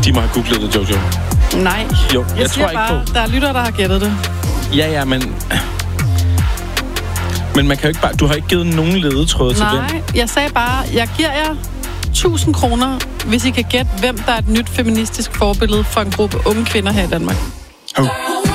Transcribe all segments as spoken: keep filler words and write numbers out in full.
De må have googlet det, Jojo. Nej. Jo, jeg, jeg tror ikke bare, på. Der er lyttere, der har gættet det. Ja, ja, men... Men man kan jo ikke bare... Du har ikke givet nogen ledetråde til hvem. Nej, jeg sagde bare, jeg giver jer tusind kroner, hvis I kan gætte, hvem der er et nyt feministisk forbillede for en gruppe unge kvinder her i Danmark. Oh.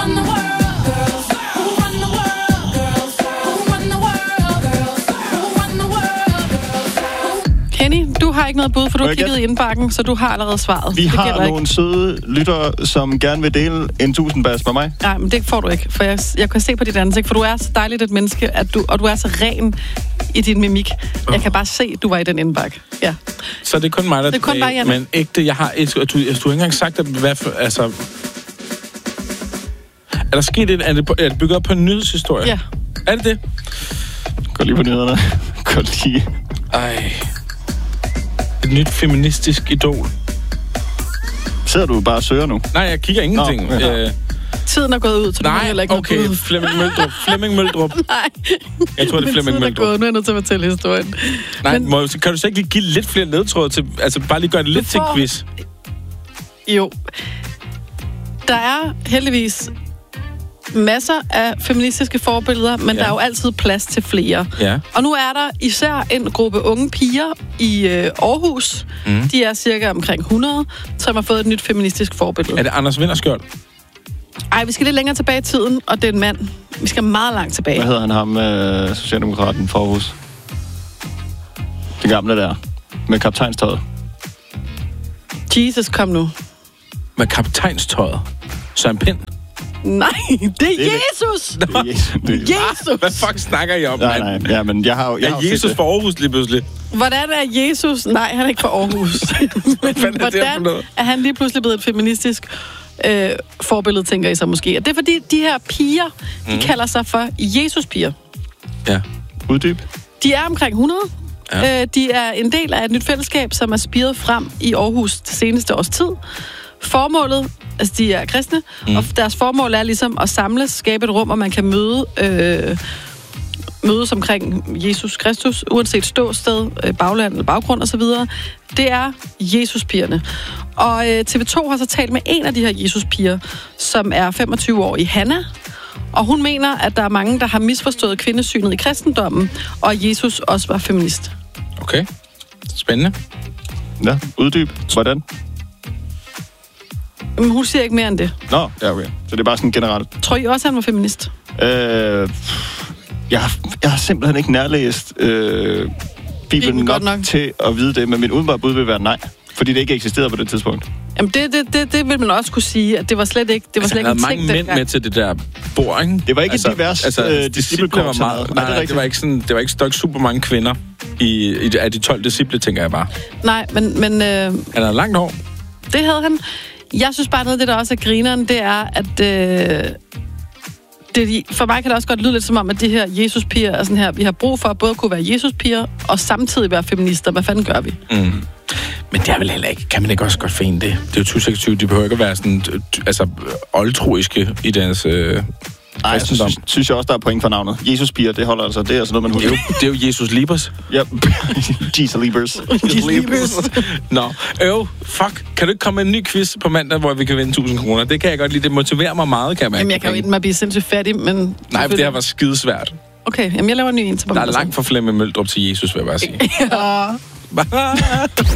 Henny, du har ikke noget bud, for du har kigget i indbakken, så du har allerede svaret. Vi det har nogle ikke. søde lyttere, som gerne vil dele en tusindbas med mig. Nej, men det får du ikke, for jeg, jeg kan se på dit ansigt, for du er så dejligt et menneske, at du, og du er så ren i din mimik. Oh. Jeg kan bare se, at du var i den indbakke. Ja. Så det er kun mig, der det er kun dig, Janne. Men ægte, jeg har... Du, du har ikke engang sagt, at hvad for... Altså... Er der sket et... Er det, er det bygget op på en nyhedshistorie? Ja. Er det det? Gå lige på nyhederne. Gå lige. Ej... Et nyt feministisk idol. Sidder du bare og søger nu? Nej, jeg kigger ingenting. Nå, ja. øh, Tiden er gået ud, så du nej, heller ikke okay. noget Flemming Møldrup. Flemming Møldrup. Nej. Jeg tror, det er Flemming Møldrup. Nu er jeg nødt til at fortælle historien. Nej, Men, må, kan du så ikke lige give lidt flere ledtråde til... Altså, bare lige gøre det lidt får, til en quiz? Jo. Der er heldigvis masser af feministiske forbilleder, men ja. Der er jo altid plads til flere. Ja. Og nu er der især en gruppe unge piger i øh, Aarhus. Mm. De er cirka omkring hundrede, som har fået et nyt feministisk forbillede. Er det Anders Vinderskjold? Ej, vi skal lidt længere tilbage i tiden, og det er en mand. Vi skal meget langt tilbage. Hvad hedder han ham, øh, Socialdemokraten for Aarhus? Det gamle der, med kaptajnstøjet. Jesus, kom nu. Med kaptajnstøjet? Søren Pind? Nej, det er det er Jesus! Det er Jesus. Det er... Jesus! Hvad fuck snakker I om, nej, mand? nej, ja, men jeg har jo... Jeg er har Jesus for Aarhus lige pludselig? Hvordan er Jesus... Nej, han er ikke fra Aarhus. Men er hvordan er han lige pludselig blevet et feministisk øh, forbillede, tænker I så måske? Og det er fordi, de her piger, de mm. kalder sig for Jesus-piger. Ja. Uddyb. De er omkring hundrede. Ja. Øh, de er en del af et nyt fællesskab, som er spiret frem i Aarhus det seneste års tid. Formålet, altså de er kristne, mm. og deres formål er ligesom at samles, skabe et rum, hvor man kan møde, øh, mødes omkring Jesus Kristus, uanset ståsted, øh, bagland eller baggrund osv. Det er Jesus-pigerne. Og øh, T V to har så talt med en af de her Jesus-piger, som er femogtyve år i Hanna, og hun mener, at der er mange, der har misforstået kvindesynet i kristendommen, og at Jesus også var feminist. Okay. Spændende. Ja, uddyb. Hvordan? Men hun siger ikke mere end det. Nå, ja, okay. Så det er bare sådan generelt. Tror I også, han var feminist? Øh, jeg, har, jeg har simpelthen ikke nærlæst øh, Bibelen nok, nok til at vide det, men mit udenbare bud vil være nej. Fordi det ikke eksisterede på det tidspunkt. Jamen, det, det, det, det vil man også kunne sige, at det var slet ikke, det var altså, slet ikke en ting. Der var mange mænd med til det der bord, ikke? Det var ikke altså, et divers altså, øh, disciplekorps. var meget, nej, nej, det var ikke sådan, det var ikke, der var ikke super mange kvinder i, i af de tolv disciple, tænker jeg bare. Nej, men... men øh, han havde langt hår. Det havde han. Jeg synes bare, noget af det, der også er grineren, det er, at... Øh, det, for mig kan det også godt lyde lidt som om, at de her Jesus-piger er sådan her, vi har brug for at både kunne være Jesus-piger og samtidig være feminister. Hvad fanden gør vi? Mm. Men det er vel heller ikke... Kan man ikke også godt finde det? Det er jo tyve seksogtyve, de behøver ikke at være sådan... Altså, oldtroiske i deres... Øh, Nej, jeg synes, synes jeg også, der er point for navnet. Jesus-piger, det holder altså. Det er altså noget, man husker. Det er jo, det er jo Jesus Libers. Ja, Jesus Libers. Jesus Libers. Nå, øv, fuck. Kan du ikke komme med en ny quiz på mandag, hvor vi kan vinde tusind kroner? Det kan jeg godt lide. Det motiverer mig meget, kan man. Jamen, jeg kan jo ikke blive sindssygt fattig, men... Nej, for det her var skidesvært. Okay, jamen jeg laver en ny en til på Der er langt fra Flemming Møldrup til Jesus, vil jeg bare sige. Ja.